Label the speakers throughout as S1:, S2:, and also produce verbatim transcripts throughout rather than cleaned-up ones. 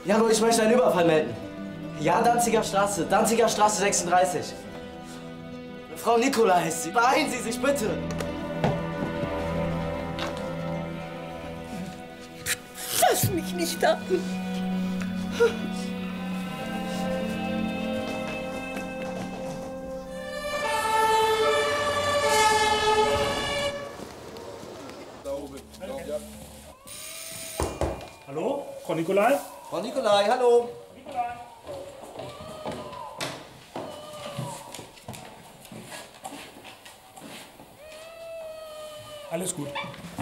S1: Ja, hallo, ich möchte einen Überfall melden. Ja, Danziger Straße, Danziger Straße sechsunddreißig. Frau Nicola heißt sie. Beeilen Sie sich, bitte.
S2: Fass mich nicht an.
S3: Hallo? Frau Nicolai?
S1: Frau Nicolai, hallo.
S3: Nicolai. Alles gut.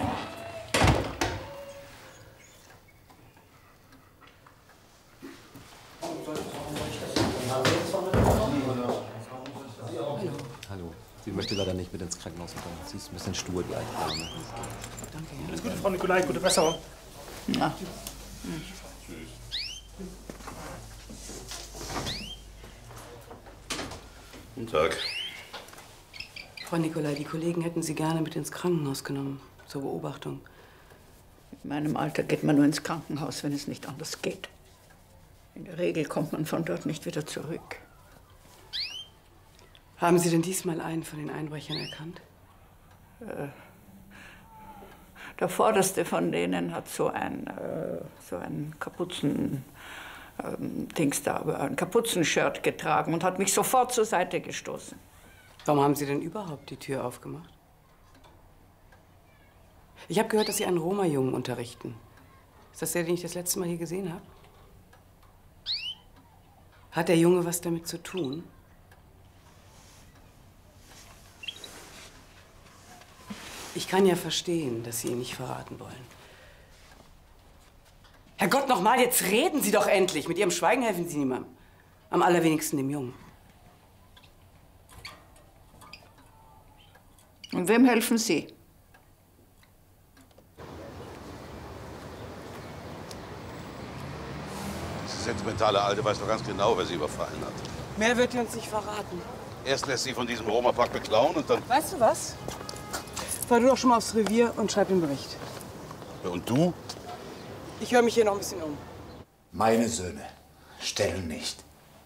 S4: Hallo. Sie möchte leider nicht mit ins Krankenhaus kommen. Sie ist ein bisschen stur, die alte Dame.
S3: Danke. Alles Gute, Frau Nicolai. Gute Besserung.
S2: Ja.
S3: Hm.
S5: Guten Tag.
S6: Frau Nicolai, die Kollegen hätten Sie gerne mit ins Krankenhaus genommen, zur Beobachtung.
S2: In meinem Alter geht man nur ins Krankenhaus, wenn es nicht anders geht. In der Regel kommt man von dort nicht wieder zurück.
S6: Haben Sie denn diesmal einen von den Einbrechern erkannt?
S2: Äh, der vorderste von denen hat so ein, äh, so ein Kapuzen... Ähm, Dings da, ein Kapuzenshirt getragen und hat mich sofort zur Seite gestoßen.
S6: Warum haben Sie denn überhaupt die Tür aufgemacht? Ich habe gehört, dass Sie einen Roma-Jungen unterrichten. Ist das der, den ich das letzte Mal hier gesehen habe? Hat der Junge was damit zu tun? Ich kann ja verstehen, dass Sie ihn nicht verraten wollen. Herrgott, noch mal, jetzt reden Sie doch endlich. Mit Ihrem Schweigen helfen Sie niemandem. Am allerwenigsten dem Jungen.
S2: Und wem helfen Sie?
S5: Diese sentimentale Alte weiß doch ganz genau, wer sie überfallen hat.
S6: Mehr wird er uns nicht verraten.
S5: Erst lässt sie von diesem Roma-Pack beklauen und dann...
S6: Weißt du was? Fahr du doch schon mal aufs Revier und schreib den Bericht.
S5: Ja, und du?
S6: Ich höre mich hier noch ein bisschen um.
S7: Meine Söhne stellen nicht.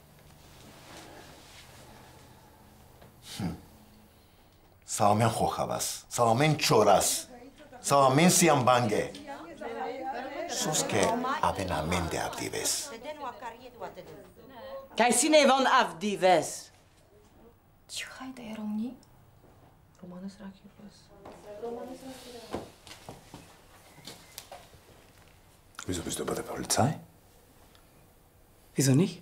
S7: Saamen Chochavas, Saamen Choras, Saamen Siambange. Suske Abenamende Abdives.
S1: Kaisine van Avdives.
S8: Чухай да е ромни. Романus Rakipus.
S7: Wieso bist du bei der Polizei?
S6: Wieso nicht?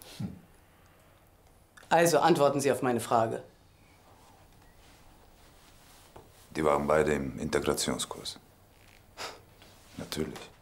S6: Also antworten Sie auf meine Frage.
S7: Die waren beide im Integrationskurs. Natürlich.